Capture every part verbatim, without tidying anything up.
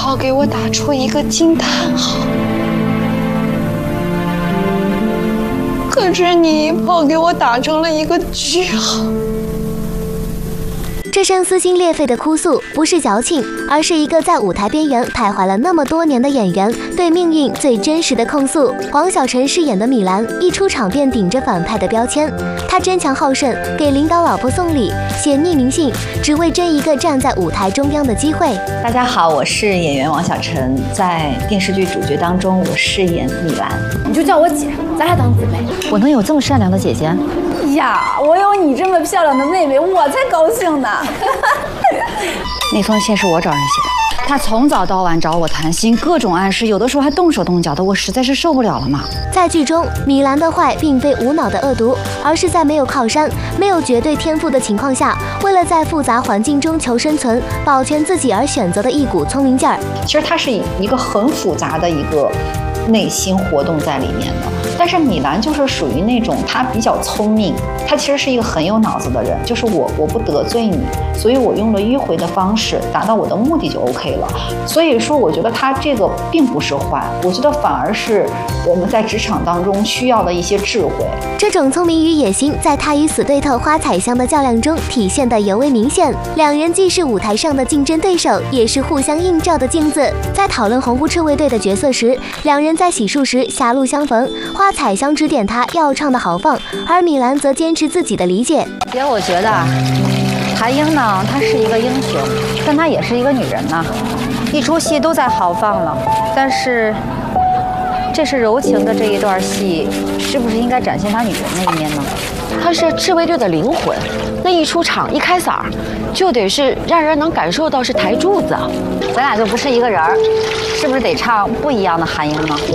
号给我打出一个惊叹号，可是你一炮给我打成了一个句号。 这声撕心裂肺的哭诉，不是矫情，而是一个在舞台边缘徘徊了那么多年的演员对命运最真实的控诉。黄晓晨饰演的米兰，一出场便顶着反派的标签，他争强好胜，给领导老婆送礼，写匿名信，只为争一个站在舞台中央的机会。 大家好，我是演员王晓晨，在电视剧主角当中，我饰演米兰。 你就叫我姐，咱俩当姊妹。 我能有这么善良的姐姐？ 呀，我有你这么漂亮的妹妹，我才高兴呢。 那封信是我找人写的，他从早到晚找我谈心，各种暗示，有的时候还动手动脚的，我实在是受不了了嘛。 在剧中，米兰的坏并非无脑的恶毒，而是在没有靠山、没有绝对天赋的情况下，为了在复杂环境中求生存、保全自己而选择的一股聪明劲儿。 其实它是一个很复杂的一个内心活动在里面的。但是米兰就是属于那种他比较聪明，他其实是一个很有脑子的人，就是我我不得罪你，所以我用了迂回的方式达到我的目的就 OK 了。所以说我觉得他这个并不是坏，我觉得反而是我们在职场当中需要的一些智慧。 这种聪明与野心在他与死对头花彩香的较量中体现得尤为明显。两人既是舞台上的竞争对手，也是互相映照的镜子。在讨论红屋赤卫队的角色时，两人在洗漱时狭路相逢，花彩香指点他要唱的豪放，而米兰则坚持自己的理解。 姐，我觉得韩英呢，她是一个英雄，但她也是一个女人呐。一出戏都在豪放了，但是这是柔情的这一段戏，是不是应该展现她女人那一面呢？ 她是赤卫队的灵魂，那一出场一开嗓，就得是让人能感受到是台柱子。 咱俩就不是一个人儿，是不是得唱不一样的韩英呢？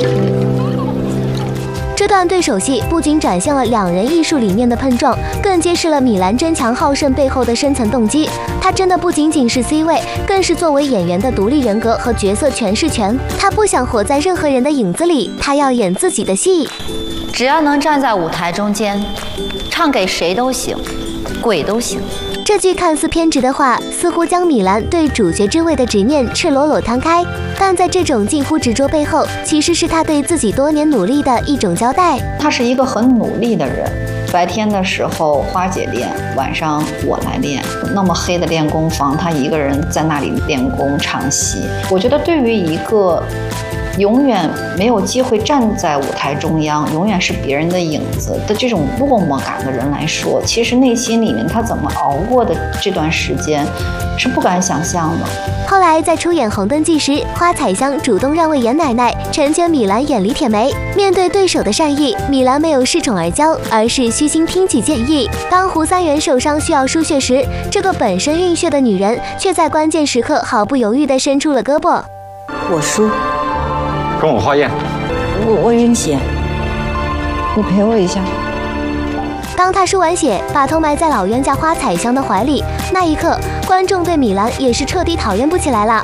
这段对手戏不仅展现了两人艺术理念的碰撞，更揭示了米兰争强好胜背后的深层动机。他真的不仅仅是 C 位，更是作为演员的独立人格和角色诠释权。他不想活在任何人的影子里，他要演自己的戏。 只要能站在舞台中间，唱给谁都行，鬼都行。 这句看似偏执的话，似乎将米兰对主角之位的执念赤裸裸摊开，但在这种近乎执着背后，其实是他对自己多年努力的一种交代。 他是一个很努力的人，白天的时候花姐练，晚上我来练。那么黑的练功房，他一个人在那里练功唱戏。我觉得对于一个永远没有机会站在舞台中央，永远是别人的影子的这种落寞感的人来说，其实内心里面他怎么熬过的这段时间是不敢想象的。 后来在出演《红灯记》时，花彩香主动让位严奶奶，成全米兰眼里铁梅。面对对手的善意，米兰没有恃宠而骄，而是虚心听取建议。当胡三元受伤需要输血时，这个本身晕血的女人却在关键时刻毫不犹豫地伸出了胳膊。 我输。 跟我化验， 我我晕血，你陪我一下。 当他输完血，把头埋在老冤家花彩香的怀里，那一刻，观众对米兰也是彻底讨厌不起来了。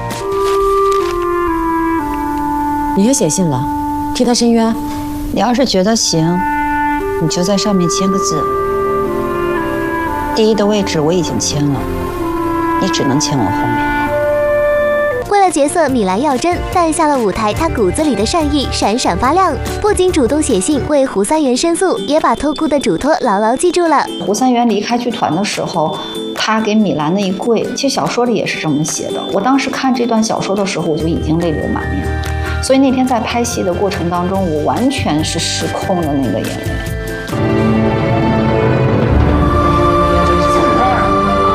你也写信了，替他申冤。 你要是觉得行，你就在上面签个字。第一的位置我已经签了，你只能签我后面。 为了角色，米兰要真，但下了舞台，她骨子里的善意闪闪发亮。不仅主动写信为胡三元申诉，也把托孤的嘱托牢牢记住了。 胡三元离开剧团的时候，他给米兰那一跪，其实小说里也是这么写的。我当时看这段小说的时候，我就已经泪流满面了。所以那天在拍戏的过程当中，我完全是失控的那个演员。